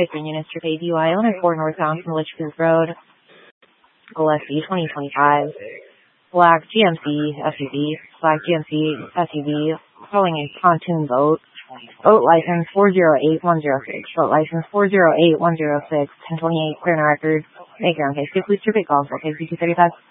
Green Units Trip ABY, Illinois 4 northbound from Litchfield Road, Gillespie 2025. Black GMC SUV, towing a pontoon boat. Boat license 408106. Boat license 408106. 1028, clear and record. Make your own case. Please trip it, golf. Okay, 235.